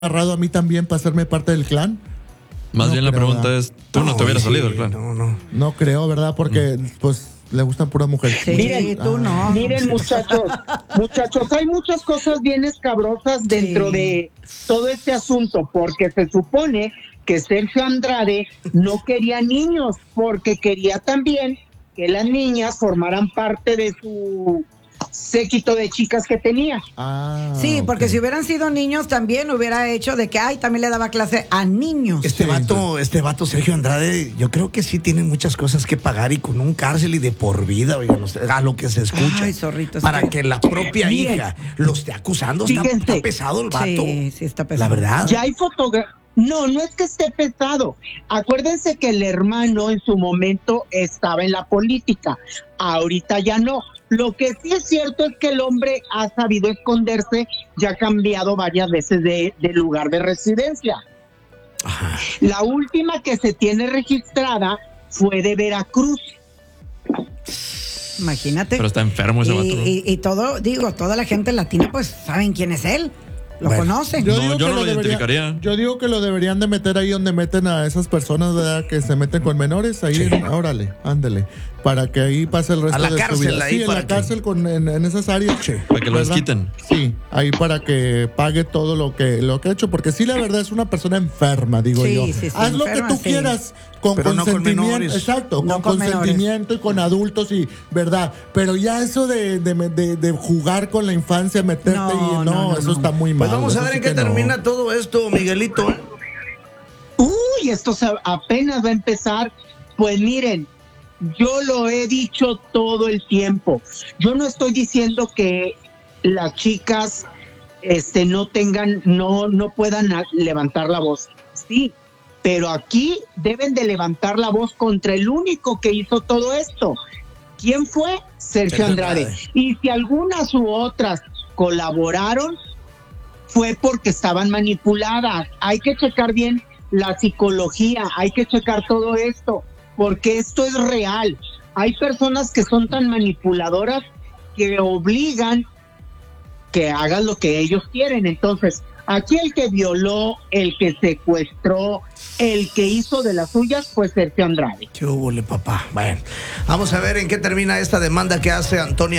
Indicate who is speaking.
Speaker 1: agarrado a mí también para hacerme parte del clan?
Speaker 2: Más
Speaker 1: No
Speaker 2: bien la
Speaker 1: creo,
Speaker 2: pregunta
Speaker 1: ¿verdad?
Speaker 2: es, tú no te hubieras salido del clan.
Speaker 1: No creo, ¿verdad? Porque pues le gustan puras mujeres.
Speaker 3: Sí,
Speaker 4: Miren,
Speaker 3: tú no.
Speaker 4: Miren, muchachos, hay muchas cosas bien escabrosas dentro de todo este asunto, porque se supone que Sergio Andrade no quería niños, porque quería también que las niñas formaran parte de su séquito de chicas que tenía.
Speaker 3: Sí, porque
Speaker 1: ok.
Speaker 3: si hubieran sido niños también hubiera hecho de que también le daba clase a niños.
Speaker 5: Este vato Sergio Andrade, yo creo que sí tiene muchas cosas que pagar y con un cárcel y de por vida, oigan, a lo que se escucha.
Speaker 3: Ay, zorrito, es
Speaker 5: para
Speaker 3: que-
Speaker 5: que la propia
Speaker 4: Miren,
Speaker 5: hija lo esté acusando. Está
Speaker 4: fíjense.
Speaker 5: pesado el vato.
Speaker 3: Sí, está pesado.
Speaker 5: La verdad.
Speaker 4: Ya hay fotografías. No es que esté pesado. Acuérdense que el hermano en su momento estaba en la política. Ahorita ya no. Lo que sí es cierto es que el hombre ha sabido esconderse y ha cambiado varias veces de lugar de residencia.
Speaker 5: Ajá.
Speaker 4: La última que se tiene registrada fue de Veracruz.
Speaker 3: Imagínate.
Speaker 2: Pero está enfermo ese vato, ¿no?
Speaker 3: Y toda la gente latina pues saben quién es él. Lo conocen.
Speaker 2: yo no lo identificaría.
Speaker 1: Yo digo que lo deberían de meter ahí donde meten a esas personas, ¿verdad? Que se meten con menores, ahí, órale, ándele, para que ahí pase el resto
Speaker 5: A la
Speaker 1: de su
Speaker 5: cárcel,
Speaker 1: vida.
Speaker 5: ahí
Speaker 1: Sí, en
Speaker 5: para
Speaker 1: la
Speaker 5: que-
Speaker 1: cárcel en esas áreas.
Speaker 2: Para que lo
Speaker 1: ¿verdad?
Speaker 2: desquiten.
Speaker 1: Sí, ahí para que pague todo lo que ha hecho, porque sí, la verdad es una persona enferma, digo
Speaker 3: Sí,
Speaker 1: yo.
Speaker 3: sí,
Speaker 1: Haz lo que
Speaker 3: enferma,
Speaker 1: tú
Speaker 3: sí.
Speaker 1: quieras con
Speaker 5: Pero no con
Speaker 1: consentimiento,
Speaker 5: menores.
Speaker 1: exacto,
Speaker 3: No
Speaker 1: con
Speaker 3: con
Speaker 1: consentimiento y con adultos y verdad, pero ya eso de jugar con la infancia, meterte
Speaker 3: No,
Speaker 1: eso
Speaker 3: no.
Speaker 1: está muy mal.
Speaker 5: Pues vamos a
Speaker 1: eso
Speaker 5: ver
Speaker 1: sí
Speaker 5: en qué
Speaker 1: que no.
Speaker 5: termina todo esto, Miguelito.
Speaker 4: Uy, apenas va a empezar. Pues miren, yo lo he dicho todo el tiempo. Yo no estoy diciendo que las chicas no puedan levantar la voz. Sí, pero aquí deben de levantar la voz contra el único que hizo todo esto. ¿Quién fue? Sergio Andrade. Y si algunas u otras colaboraron, fue porque estaban manipuladas. Hay que checar bien la psicología, hay que checar todo esto, porque esto es real. Hay personas que son tan manipuladoras que obligan que hagan lo que ellos quieren. Entonces, aquí el que violó, el que secuestró, el que hizo de las suyas fue Sergio Andrade.
Speaker 5: ¿Qué hubo, papá? Bueno, vamos a ver en qué termina esta demanda que hace Antonia